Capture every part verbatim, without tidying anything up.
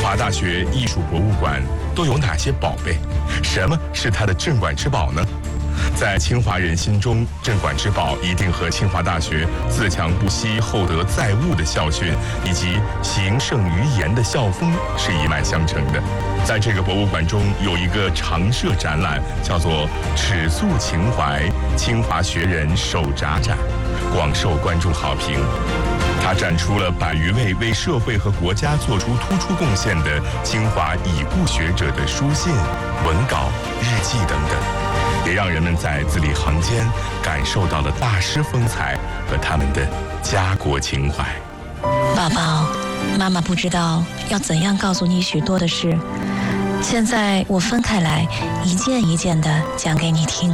华大学艺术博物馆都有哪些宝贝？什么是它的镇馆之宝呢？在清华人心中，镇馆之宝一定和清华大学自强不息、厚德载物的校训，以及行胜于言的校风是一脉相承的。在这个博物馆中，有一个常设展览，叫做“尺素情怀清华学人手札展”，广受观众好评。它展出了百余位为社会和国家做出突出贡献的清华已故学者的书信、文稿、日记等等，也让人们在字里行间感受到了大师风采和他们的家国情怀。 宝宝，妈妈不知道要怎样告诉你许多的事，现在我分开来，一件一件的讲给你听。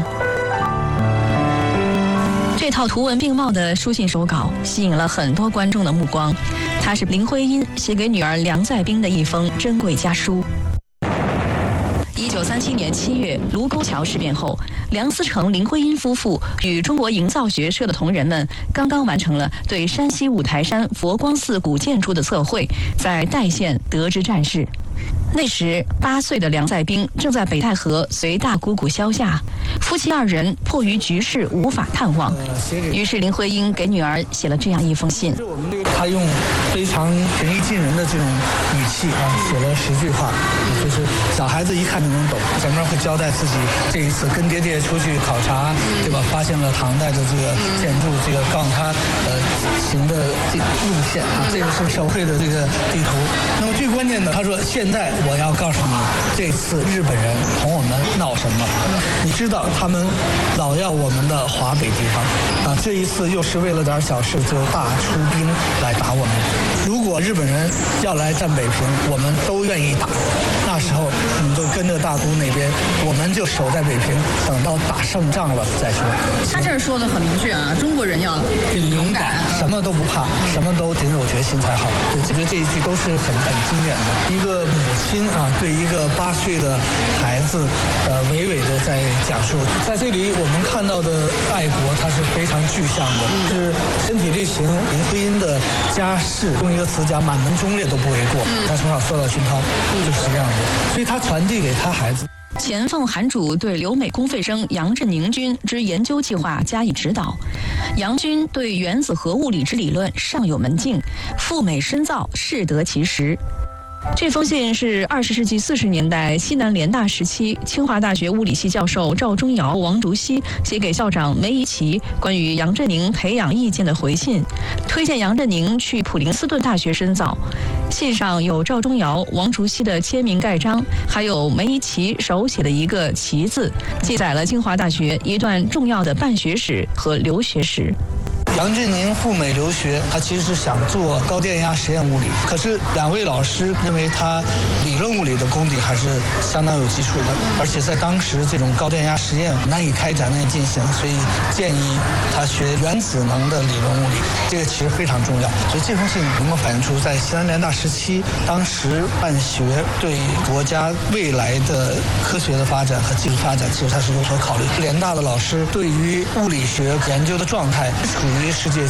这套图文并茂的书信手稿吸引了很多观众的目光，它是林徽因写给女儿梁再冰的一封珍贵家书。一九三七年七月，卢沟桥事变后，梁思成、林徽因夫妇与中国营造学社的同仁们刚刚完成了对山西五台山佛光寺古建筑的测绘，在代县得知战事。那时八岁的梁再冰正在北戴河随大姑姑萧夏，夫妻二人迫于局势无法探望，于是林徽因给女儿写了这样一封信。 他用非常平易近人的这种语气啊，写了十句话，就是小孩子一看就能懂。前面会交代自己这一次跟爹爹出去考察，对吧？发现了唐代的这个建筑，这个告诉他呃行的路线啊，这个是手绘的这个地图。那么最关键的，他说现在我要告诉你，这次日本人同我们闹什么？你知道他们老要我们的华北地方啊，这一次又是为了点小事就大出兵来打我们。如果日本人要来占北平，我们都愿意打。那时候你们就跟着大姑那边，我们就守在北平，等到打胜仗了再说。 他这儿说的很明确啊，中国人要勇敢， 什么都不怕，什么都得有决心才好。我觉得这一句都是很很经典的。一个母亲啊，对一个八岁的孩子，呃，娓娓的在讲述。在这里我们看到的爱国，它是非常具象的，是身体力行。林徽因的家世，用一个词讲，满门忠烈都不为过。他从小受到熏陶，就是这样的，所以他传递给他孩子。 前奉韩主对留美公费生杨振宁军之研究计划加以指导，杨军对原子核物理之理论尚有门径，赴美深造，适得其时。这封信是二十世纪四十年代西南联大时期清华大学物理系教授赵忠尧、王竹溪写给校长梅贻琦关于杨振宁培养意见的回信，推荐杨振宁去普林斯顿大学深造。信上有赵忠尧、王竹溪的签名盖章，还有梅贻琦手写的一个“琦”字，记载了清华大学一段重要的办学史和留学史。 杨振宁赴美留学，他其实是想做高电压实验物理，可是两位老师认为他理论物理的功底还是相当有基础的，而且在当时这种高电压实验难以开展、难以进行，所以建议他学原子能的理论物理，这个其实非常重要。所以这封信能够反映出在西南联大时期，当时办学对国家未来的科学的发展和技术发展，其实他是有所考虑。联大的老师对于物理学研究的状态属于世界